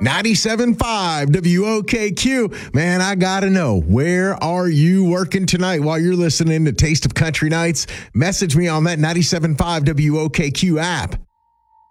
97.5 WOKQ. Man, I got to know, where are you working tonight while you're listening to Taste of Country Nights? Message me on that 97.5 WOKQ app.